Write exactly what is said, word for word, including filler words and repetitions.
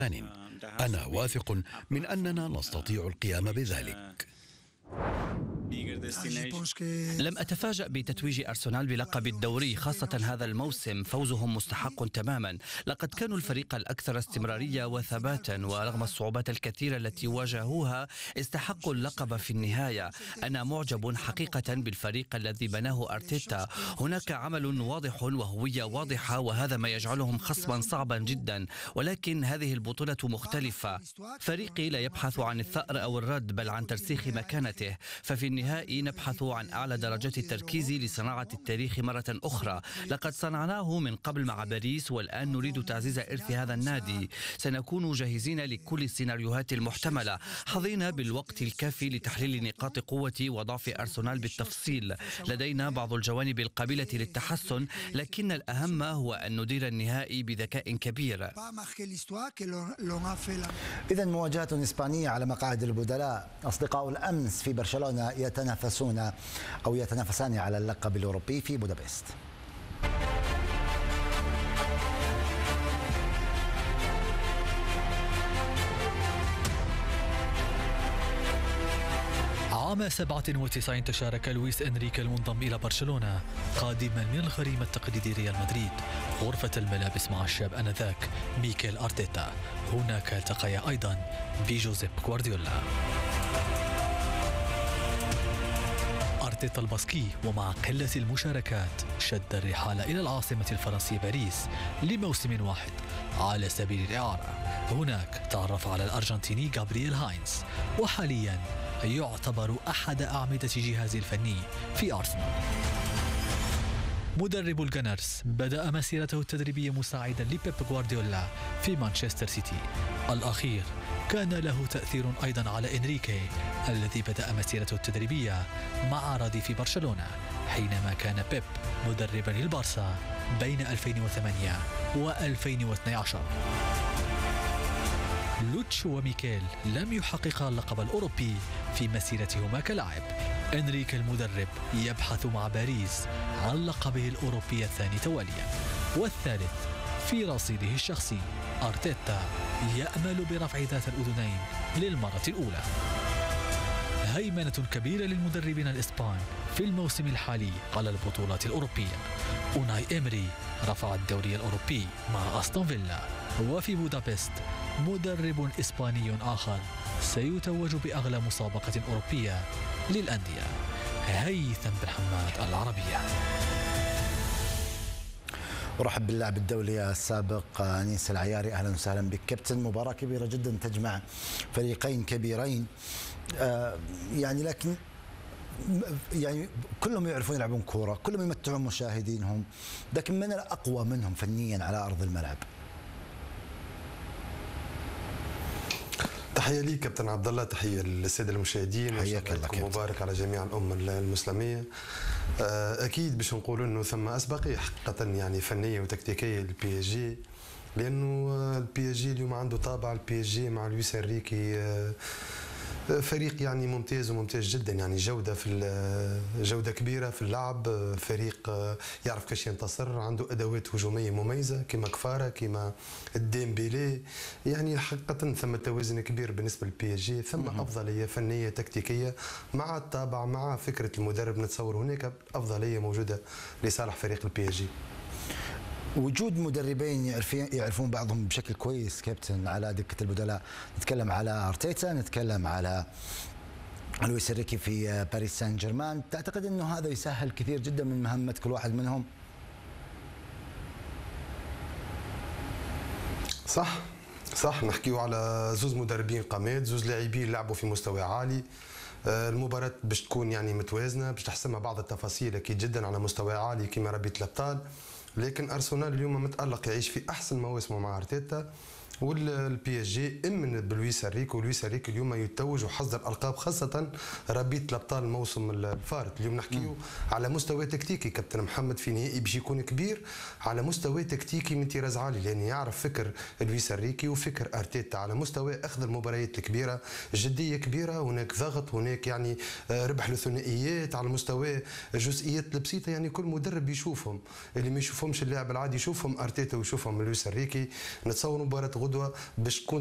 أنا واثق من أننا نستطيع القيام بذلك. لم أتفاجأ بتتويج أرسنال بلقب الدوري، خاصة هذا الموسم فوزهم مستحق تماما. لقد كانوا الفريق الأكثر استمرارية وثباتا، ورغم الصعوبات الكثيرة التي واجهوها استحقوا اللقب في النهاية. أنا معجب حقيقة بالفريق الذي بناه أرتيتا. هناك عمل واضح وهوية واضحة، وهذا ما يجعلهم خصما صعبا جدا، ولكن هذه البطولة مختلفة. فريقي لا يبحث عن الثأر أو الرد، بل عن ترسيخ مكانته. ففي النهائي نبحث عن أعلى درجات التركيز لصناعة التاريخ مرة أخرى. لقد صنعناه من قبل مع باريس، والآن نريد تعزيز إرث هذا النادي. سنكون جاهزين لكل السيناريوهات المحتملة، حظينا بالوقت الكافي لتحليل نقاط قوة وضعف أرسنال بالتفصيل. لدينا بعض الجوانب القابلة للتحسن، لكن الأهم هو أن ندير النهائي بذكاء كبير. إذن مواجهة إسبانية على مقاعد البدلاء. أصدقاء الأمس في برشلونة يتنافسون أو يتنافسان على اللقب الأوروبي في بودابست. عام سبعة وتسعين تشارك لويس إنريكي المنضم إلى برشلونة قادما من الغريم التقليدي ريال مدريد غرفة الملابس مع الشاب آنذاك ميكيل أرتيتا. هناك التقيا أيضا بجوزيب غوارديولا. أرتيتا الباسكي ومع قلة المشاركات شد الرحال إلى العاصمة الفرنسية باريس لموسم واحد على سبيل الإعارة. هناك تعرف على الأرجنتيني غابرييل هاينز، وحاليا يعتبر أحد أعمدة جهازه الفني في أرسنال. مدرب الجنرز بدأ مسيرته التدريبية مساعدا لبيب غوارديولا في مانشستر سيتي. الأخير كان له تأثير أيضا على إنريكي الذي بدأ مسيرته التدريبية مع رديف برشلونة حينما كان بيب مدربا للبارسا بين ألفين وثمانية وألفين واثني عشر. لوتش وميكيل لم يحققا اللقب الأوروبي في مسيرتهما كلاعب. إنريكي المدرب يبحث مع باريس عن لقبه الأوروبي الثاني تواليا والثالث في رصيده الشخصي. أرتيتا يأمل برفع ذات الأذنين للمرة الأولى. هيمنة كبيرة للمدربين الإسبان في الموسم الحالي على البطولات الأوروبية. أوناي إيمري رفع الدوري الأوروبي مع أستون فيلا، وفي بودابست مدرب إسباني آخر سيتوج بأغلى مسابقة أوروبية للأندية. هيثم بن حماد العربية. ورحب باللاعب الدولي السابق أنيس العياري. أهلا وسهلا بك كابتن. مباراة كبيرة جدا تجمع فريقين كبيرين، آه يعني لكن يعني كلهم يعرفون يلعبون كورة، كلهم يمتعون مشاهدينهم، لكن من الأقوى منهم فنيا على أرض الملعب؟ تحية لي كابتن عبد الله، تحية للسادة المشاهدين، حياك الله كابتن. مبارك على جميع الأمة المسلمية. أكيد باش نقولوا أنه ثم أسبقية حقيقة يعني فنية وتكتيكية للبي اس جي، لأنه البي اس جي اليوم عنده طابع البي اس جي مع لويس إنريكي فريق يعني ممتاز وممتاز جدا، يعني جودة في جودة كبيرة في اللعب، فريق يعرف كيفاش ينتصر، عنده أدوات هجومية مميزة كما كفارة كما الديمبيلي. يعني حقيقة ثم توازن كبير بالنسبة للبي اس جي، ثم أفضلية فنية تكتيكية مع الطابع مع فكرة المدرب. نتصور هناك أفضلية موجودة لصالح فريق البي اس جي. وجود مدربين يعرفون بعضهم بشكل كويس كابتن على دكة البدلاء، نتكلم على أرتيتا، نتكلم على لويس إنريكي في باريس سان جيرمان، تعتقد أنه هذا يسهل كثير جدا من مهمة كل واحد منهم؟ صح صح، نحكيو على زوز مدربين قامات، زوز لاعبين لعبوا في مستوى عالي. المباراة باش تكون يعني متوازنة، باش تحسمها بعض التفاصيل أكيد جدا على مستوى عالي كما ربية الأبطال. لكن ارسنال اليوم متالق يعيش في احسن مواسمه مع ارتيتا، والبي اس جي امن بلويس انريكي، ولويس انريكي اليوم يتوج وحصد الالقاب، خاصه ربية الابطال الموسم الفارط. اليوم نحكيو على مستوى تكتيكي كابتن محمد في نهائي باش يكون كبير على مستوى تكتيكي من طراز عالي، لان يعرف فكر لويس انريكي وفكر ارتيتا على مستوى اخذ المباريات الكبيره، جديه كبيره، هناك ضغط، هناك يعني ربح الثنائيات على مستوى الجزئيات البسيطه، يعني كل مدرب يشوفهم، اللي ما يشوفهمش اللاعب العادي يشوفهم ارتيتا ويشوفهم لويس انريكي. نتصور مباراه قدوه باش تكون